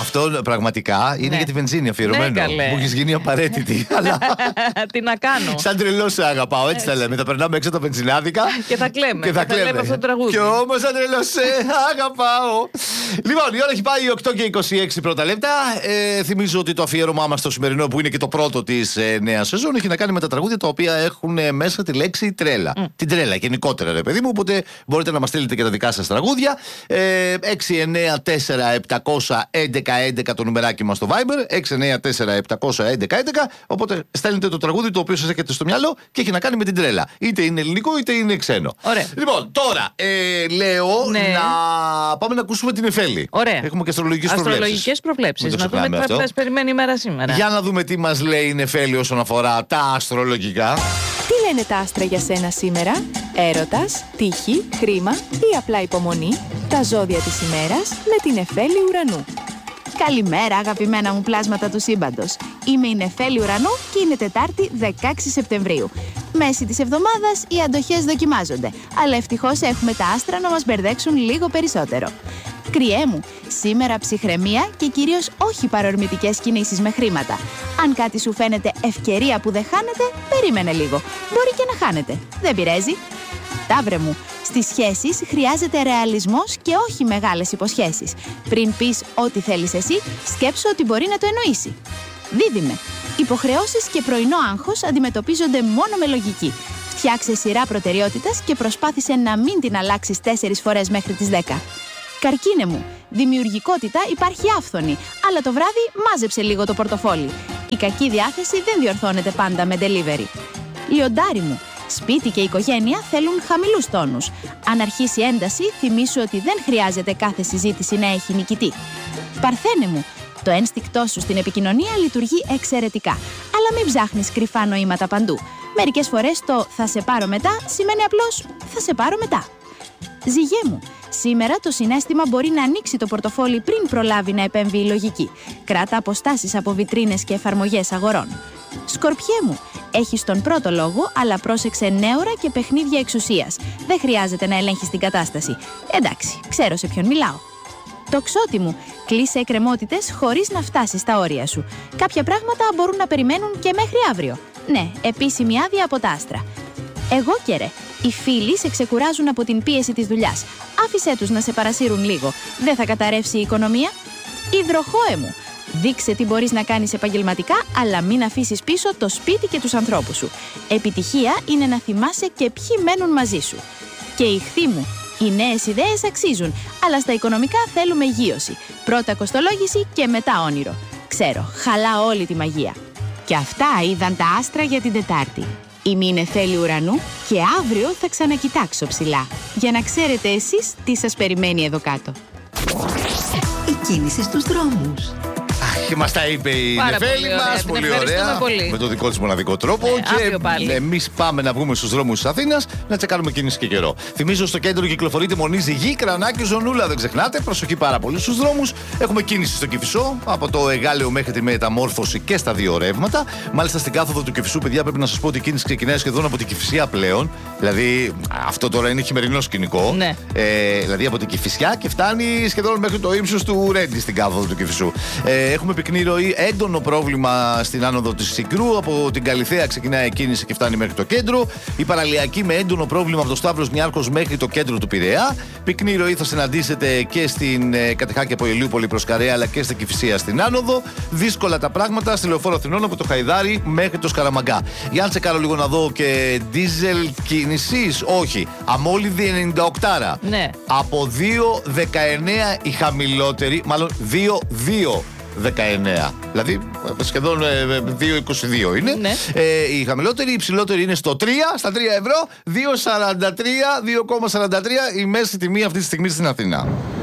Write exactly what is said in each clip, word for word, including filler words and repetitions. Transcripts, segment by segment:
Αυτό πραγματικά είναι Ναι. για τη βενζίνη αφιερωμένο. Ναι, Μου έχει γίνει απαραίτητη. Αλλά Τι να κάνω. σαν τρελό σε αγαπάω, έτσι τα λέμε. Θα περνάμε έξω τα βενζινάδικα Και θα κλαίμε. και θα Θα λέμε κλαίμε. αυτό το τραγούδι. Κι όμως σαν τρελό σε αγαπάω. Λοιπόν, η ώρα έχει πάει οκτώ και είκοσι έξι πρώτα λεπτά. Ε, θυμίζω ότι το αφιέρωμά μας στο σημερινό, που είναι και το πρώτο της ε, νέας σεζόν, έχει να κάνει με τα τραγούδια τα οποία έχουν ε, μέσα τη λέξη τρέλα. Mm. Την τρέλα γενικότερα, ρε παιδί μου. Οπότε μπορείτε να μας στείλετε και τα δικά σας τραγούδια. Ε, έξι εννιά τέσσερα επτά ένα ένα έντεκα το νουμεράκι μας στο Viber. έξι εννιά τέσσερα επτά ένα ένα έντεκα έντεκα. Οπότε στέλνετε το τραγούδι το οποίο σας έχετε στο μυαλό και έχει να κάνει με την τρέλα. Είτε είναι ελληνικό είτε είναι ξένο. Ωραία. Λοιπόν, τώρα ε, λέω Ναι. να πάμε να ακούσουμε την Εφέλη. Ωραία. Έχουμε και αστρολογικές προβλέψεις. Αστρολογικές προβλέψεις. Μην το Να δούμε ξεχνάμε τι αυτό. μας περιμένει η μέρα σήμερα. Για να δούμε τι μας λέει η Νεφέλη όσον αφορά τα αστρολογικά. Τι λένε τα άστρα για σένα σήμερα? Έρωτας, τύχη, χρήμα ή απλά υπομονή? Τα ζώδια της ημέρας με την Νεφέλη Ουρανού. Καλημέρα αγαπημένα μου πλάσματα του σύμπαντος. Είμαι η Νεφέλη Ουρανού και είναι Τετάρτη δεκαέξι Σεπτεμβρίου. Μέση της εβδομάδας οι αντοχές δοκιμάζονται, αλλά ευτυχώς έχουμε τα άστρα να μας μπερδέξουν λίγο περισσότερο. Κριέ μου, σήμερα ψυχραιμία και κυρίως όχι παρορμητικές κινήσεις με χρήματα. Αν κάτι σου φαίνεται ευκαιρία που δεν χάνεται, περίμενε λίγο. Μπορεί και να χάνετε. Δεν πειράζει. Ταύρε μου, στις σχέσεις χρειάζεται ρεαλισμός και όχι μεγάλες υποσχέσεις. Πριν πεις ό,τι θέλεις εσύ, σκέψου ότι μπορεί να το εννοήσει. Δίδυμε, υποχρεώσεις και πρωινό άγχος αντιμετωπίζονται μόνο με λογική. Φτιάξε σειρά προτεραιότητας και προσπάθησε να μην την αλλάξεις τέσσερις φορές μέχρι τις δέκα. Καρκίνε μου, δημιουργικότητα υπάρχει άφθονη, αλλά το βράδυ μάζεψε λίγο το πορτοφόλι. Η κακή διάθεση δεν διορθώνεται πάντα με delivery. Λιοντάρι μου, σπίτι και οικογένεια θέλουν χαμηλούς τόνους. Αν αρχίσει ένταση, θυμήσου ότι δεν χρειάζεται κάθε συζήτηση να έχει νικητή. Παρθένε μου, το ένστικτό σου στην επικοινωνία λειτουργεί εξαιρετικά, αλλά μην ψάχνεις κρυφά νοήματα παντού. Μερικές φορές το «θα σε πάρω μετά» σημαίνει απλώς «θα σε πάρω μετά». Ζυγέ μου, σήμερα το συναίσθημα μπορεί να ανοίξει το πορτοφόλι πριν προλάβει να επέμβει η λογική. Κράτα αποστάσεις από βιτρίνες και εφαρμογές αγορών. Σκορπιέ μου, έχεις τον πρώτο λόγο, αλλά πρόσεξε νέωρα και παιχνίδια εξουσίας. Δεν χρειάζεται να ελέγχεις την κατάσταση. Εντάξει, ξέρω σε ποιον μιλάω. Τοξότη μου, κλείσε εκκρεμότητες χωρίς να φτάσεις στα όρια σου. Κάποια πράγματα μπορούν να περιμένουν και μέχρι αύριο. Ναι, επίσημη άδεια από τα άστρα. Εγώ και ρε, οι φίλοι σε ξεκουράζουν από την πίεση της δουλειάς. Άφησέ τους να σε παρασύρουν λίγο. Δεν θα καταρρεύσει η οικονομία. Υδροχόε μου, δείξε τι μπορείς να κάνεις επαγγελματικά, αλλά μην αφήσεις πίσω το σπίτι και τους ανθρώπους σου. Επιτυχία είναι να θυμάσαι και ποιοι μένουν μαζί σου. Και Ιχθύ μου, οι νέες ιδέες αξίζουν, αλλά στα οικονομικά θέλουμε γείωση. Πρώτα κοστολόγηση και μετά όνειρο. Ξέρω, χαλά όλη τη μαγεία. Και αυτά είδαν τα άστρα για την Τετάρτη. Είμαι η Νεφέλη Ουρανού και αύριο θα ξανακοιτάξω ψηλά, για να ξέρετε εσείς τι σας περιμένει εδώ κάτω. Η κίνηση στους δρόμους. Και μας τα είπε η Νεφέλη μας, πολύ ωραία, πολύ. με το δικό της μοναδικό τρόπο. Ναι, και εμείς πάμε να βγούμε στους δρόμους της Αθήνας να τσεκάρουμε κίνηση και καιρό. Θυμίζω στο κέντρο κυκλοφορείται Μονή Γη, Κρανάκη, Ζωνούλα. Δεν ξεχνάτε, προσοχή πάρα πολύ στους δρόμους. Έχουμε κίνηση στο Κηφισό, από το Εγάλεο μέχρι τη Μεταμόρφωση και στα δύο ρεύματα. Μάλιστα στην κάθοδο του Κηφισού, παιδιά, πρέπει να σας πω ότι η κίνηση ξεκινάει σχεδόν από την Κηφισιά πλέον. Δηλαδή, αυτό τώρα είναι χειμερινό σκηνικό. Ναι. Ε, δηλαδή από την Κηφισιά και φτάνει σχεδόν μέχρι το ύψος του Ρέντι στην κάθοδο του Κηφισού. Ε, έχουμε πυκνή ροή, έντονο πρόβλημα στην άνοδο της Συγκρού. Από την Καλιθέα ξεκινάει η κίνηση και φτάνει μέχρι το κέντρο. Η παραλιακή με έντονο πρόβλημα από το Σταύρος Νιάρχος μέχρι το κέντρο του Πειραιά. Πυκνή ροή θα συναντήσετε και στην ε, Κατεχάκη από Ηλιούπολη προς Καρέα, αλλά και στην Κηφισία στην άνοδο. Δύσκολα τα πράγματα στη Λεωφόρο Αθηνών από το Χαϊδάρι μέχρι το Σκαραμαγκά. Για να τσεκάρω λίγο να δω και δίζελ κίνησης. Όχι. Αμόλυδη ενενήντα οκτώ. Ναι. Από δύο δεκαεννέα η χαμηλότερη, μάλλον δύο δύο δεκαεννέα. Δηλαδή σχεδόν δύο είκοσι δύο είναι. Ναι. Ε, η χαμηλότερη, η υψηλότερη είναι στο τρία, στα τρία ευρώ, δύο σαράντα τρία, δύο κόμμα σαράντα τρία η μέση τιμή αυτή τη στιγμή στην Αθήνα.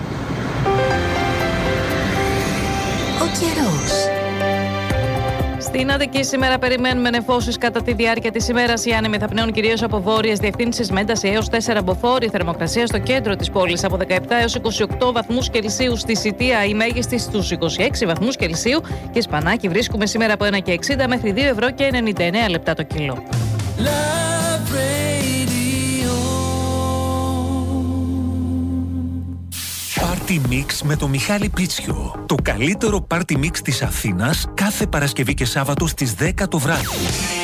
Ο καιρός. Στην Αττική σήμερα περιμένουμε νεφώσεις κατά τη διάρκεια της ημέρας. Οι άνεμοι θα πνέουν κυρίως από βόρειες διευθύνσεις με ένταση έως τέσσερα μποφόρ. Η θερμοκρασία στο κέντρο της πόλης από δεκαεπτά έως είκοσι οκτώ βαθμούς Κελσίου. Στη Σιτία η μέγιστη στους είκοσι έξι βαθμούς Κελσίου. Και Σπανάκι βρίσκουμε σήμερα από ένα και εξήντα μέχρι δύο ευρώ και ενενήντα εννέα λεπτά το κιλό. Party Mix με το Μιχάλη Πίτσιο. Το καλύτερο Party Mix της Αθήνας κάθε Παρασκευή και Σάββατο στις δέκα το βράδυ.